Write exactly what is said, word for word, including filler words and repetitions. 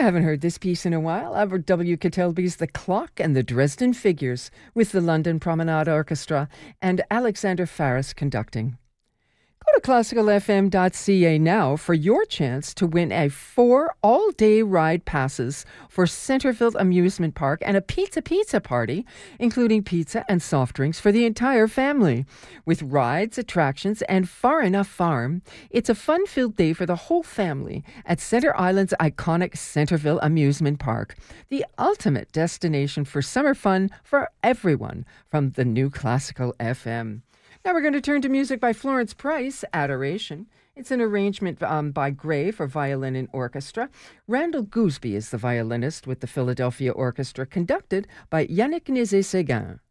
haven't heard this piece in a while. Albert W. Kettelby's The Clock and the Dresden Figures with the London Promenade Orchestra and Alexander Faris conducting. Go to classical f m dot c a now for your chance to win a four all-day ride passes for Centerville Amusement Park and a pizza pizza party, including pizza and soft drinks for the entire family. With rides, attractions, and Far Enough Farm, it's a fun-filled day for the whole family at Center Island's iconic Centerville Amusement Park, the ultimate destination for summer fun for everyone from the new Classical F M. Now we're going to turn to music by Florence Price, Adoration. It's an arrangement um, by Gray for violin and orchestra. Randall Gooseby is the violinist with the Philadelphia Orchestra, conducted by Yannick Nézet-Séguin.